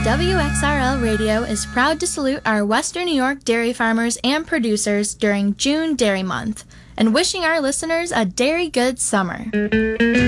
WXRL Radio is proud to salute our Western New York dairy farmers and producers during June Dairy Month and wishing our listeners a dairy good summer.